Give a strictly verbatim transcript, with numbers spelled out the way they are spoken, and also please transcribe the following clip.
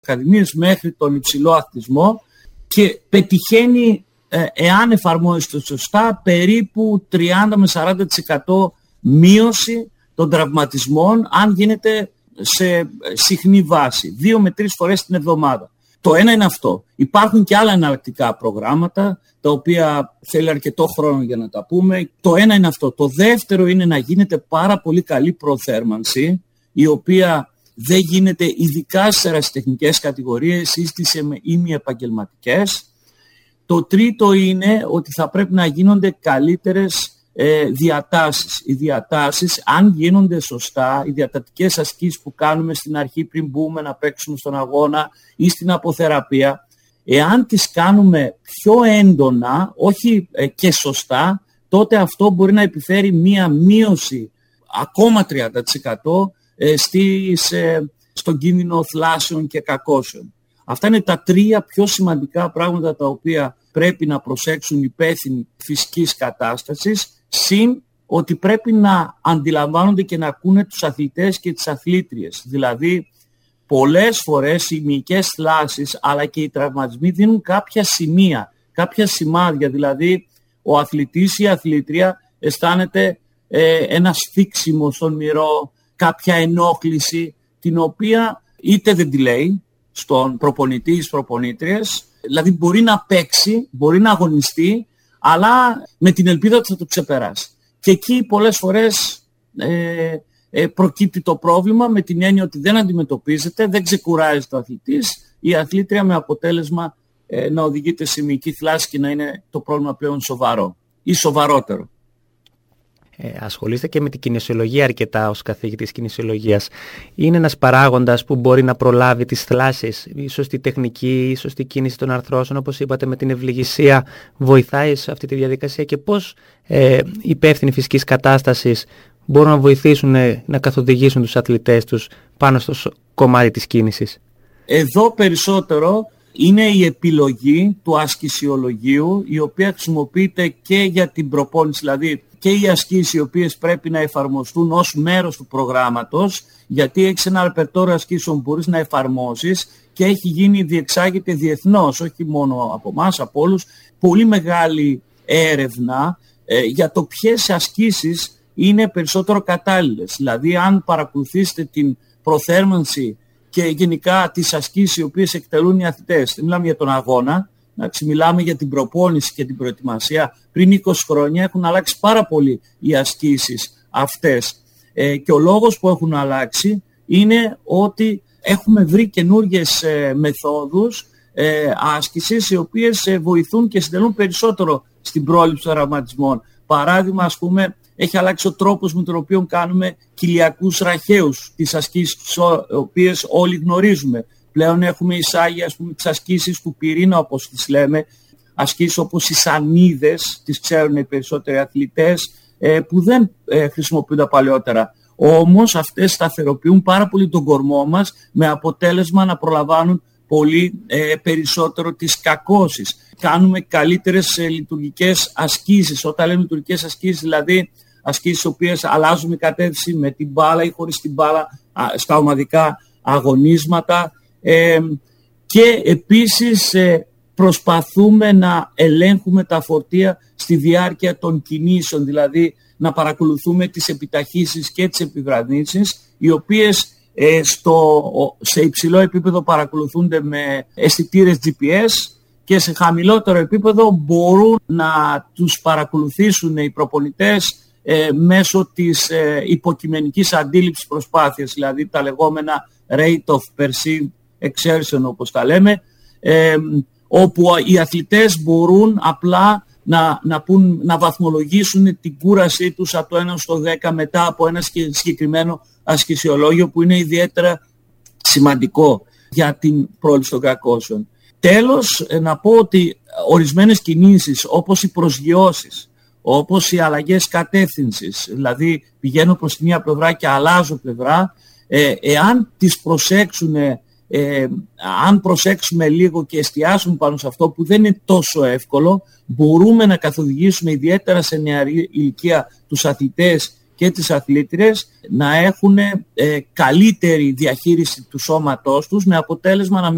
ακαδημίες μέχρι τον υψηλό αθλητισμό και πετυχαίνει, ε, εάν εφαρμόζεται σωστά, περίπου τριάντα με σαράντα τοις εκατό μείωση των τραυματισμών αν γίνεται σε συχνή βάση, δύο με τρεις φορές την εβδομάδα. Το ένα είναι αυτό. Υπάρχουν και άλλα εναλλακτικά προγράμματα, τα οποία θέλει αρκετό χρόνο για να τα πούμε. Το ένα είναι αυτό. Το δεύτερο είναι να γίνεται πάρα πολύ καλή προθέρμανση, η οποία δεν γίνεται ειδικά στις ερασιτεχνικές κατηγορίες ή στις ημιεπαγγελματικές. Το τρίτο είναι ότι θα πρέπει να γίνονται καλύτερες ε, διατάσεις. Οι διατάσεις, αν γίνονται σωστά, οι διατατικές ασκήσεις που κάνουμε στην αρχή πριν μπούμε να παίξουμε στον αγώνα ή στην αποθεραπεία, εάν τις κάνουμε πιο έντονα, όχι ε, και σωστά, τότε αυτό μπορεί να επιφέρει μία μείωση ακόμα τριάντα τοις εκατό ε, στις, ε, στον κίνδυνο θλάσεων και κακώσεων. Αυτά είναι τα τρία πιο σημαντικά πράγματα τα οποία πρέπει να προσέξουν υπεύθυνοι φυσικής κατάστασης, συν ότι πρέπει να αντιλαμβάνονται και να ακούνε τους αθλητές και τις αθλήτριες. Δηλαδή, πολλές φορές οι μυϊκές θλάσεις αλλά και οι τραυματισμοί δίνουν κάποια σημεία, κάποια σημάδια. Δηλαδή, ο αθλητής ή η αθλήτρια αισθάνεται ε, ένα σφίξιμο στον μυρό, κάποια ενόχληση, την οποία είτε δεν τη λέει στον προπονητή ή στις προπονήτριες, δηλαδή μπορεί να παίξει, μπορεί να αγωνιστεί, αλλά με την ελπίδα ότι θα το ξεπεράσει. Και εκεί πολλές φορές ε, ε, προκύπτει το πρόβλημα, με την έννοια ότι δεν αντιμετωπίζεται, δεν ξεκουράζεται ο αθλητής, η αθλήτρια, με αποτέλεσμα ε, να οδηγείται σε μυϊκή θλάση και να είναι το πρόβλημα πλέον σοβαρό ή σοβαρότερο. Ε, ασχολείστε και με την κινησιολογία αρκετά ως καθηγητής κινησιολογίας. Είναι ένας παράγοντας που μπορεί να προλάβει τις θλάσεις, η σωστή τεχνική, η σωστή κίνηση των αρθρώσεων, όπως είπατε, με την ευληγησία βοηθάει σε αυτή τη διαδικασία, και πώς ε, οι υπεύθυνοι φυσικής κατάστασης μπορούν να βοηθήσουν ε, να καθοδηγήσουν τους αθλητές τους πάνω στο κομμάτι της κίνησης? Εδώ περισσότερο είναι η επιλογή του ασκησιολογίου, η οποία χρησιμοποιείται και για την προπόνηση, δηλαδή και οι ασκήσεις οι οποίες πρέπει να εφαρμοστούν ως μέρος του προγράμματος, γιατί έχεις ένα ρεπερτόριο ασκήσεων που μπορείς να εφαρμόσεις και έχει γίνει, διεξάγεται διεθνώς, όχι μόνο από εμάς, από όλους, πολύ μεγάλη έρευνα ε, για το ποιες ασκήσεις είναι περισσότερο κατάλληλες. Δηλαδή, αν παρακολουθήσετε την προθέρμανση και γενικά τις ασκήσεις οι οποίες εκτελούν οι αθλητές, δεν μιλάμε για τον αγώνα, εντάξει, μιλάμε για την προπόνηση και την προετοιμασία. Πριν είκοσι χρόνια έχουν αλλάξει πάρα πολύ οι ασκήσεις αυτές. Ε, και ο λόγος που έχουν αλλάξει είναι ότι έχουμε βρει καινούργιες ε, μεθόδους ε, άσκησης, οι οποίες ε, βοηθούν και συντελούν περισσότερο στην πρόληψη των τραυματισμών. Παράδειγμα, ας πούμε, έχει αλλάξει ο τρόπος με τον οποίο κάνουμε κοιλιακούς ραχαίους, τις ασκήσεις τις οποίες όλοι γνωρίζουμε. Πλέον έχουμε εισάγει, ας πούμε, τις ασκήσεις του πυρήνα, όπως τις λέμε, ασκήσεις όπως οι σανίδες, τις ξέρουν οι περισσότεροι αθλητές, ε, που δεν ε, χρησιμοποιούνται παλαιότερα. Όμως αυτές σταθεροποιούν πάρα πολύ τον κορμό μας, με αποτέλεσμα να προλαμβάνουν πολύ ε, περισσότερο τις κακώσεις. Κάνουμε καλύτερες ε, λειτουργικές ασκήσεις. Όταν λέμε λειτουργικές ασκήσεις, δηλαδή ασκήσεις στις οποίες αλλάζουμε κατεύθυνση με την μπάλα ή χωρίς την μπάλα α, στα ομαδικά αγωνίσματα. Ε, και επίσης ε, προσπαθούμε να ελέγχουμε τα φορτία στη διάρκεια των κινήσεων, δηλαδή να παρακολουθούμε τις επιταχύσεις και τις επιβραδύνσεις, οι οποίες ε, στο, σε υψηλό επίπεδο παρακολουθούνται με αισθητήρες τζι πι ες και σε χαμηλότερο επίπεδο μπορούν να τους παρακολουθήσουν οι προπονητές ε, μέσω της ε, υποκειμενικής αντίληψης προσπάθειας, δηλαδή τα λεγόμενα rate of perceived exertion, όπως τα λέμε, ε, όπου οι αθλητές μπορούν απλά να, να, πούν, να βαθμολογήσουν την κούρασή τους από το ένα στο δέκα μετά από ένα συγκεκριμένο ασκησιολόγιο, που είναι ιδιαίτερα σημαντικό για την πρόληψη των κακώσεων. Τέλος, να πω ότι ορισμένες κινήσεις, όπως οι προσγειώσεις, όπως οι αλλαγές κατεύθυνσης, δηλαδή πηγαίνω προς τη μία πλευρά και αλλάζω πλευρά, ε, εάν τις προσέξουν, ε, αν προσέξουμε λίγο και εστιάσουμε πάνω σε αυτό, που δεν είναι τόσο εύκολο, μπορούμε να καθοδηγήσουμε ιδιαίτερα σε νεαρή ηλικία τους αθλητές και τις αθλήτριες να έχουν ε, καλύτερη διαχείριση του σώματός τους, με αποτέλεσμα να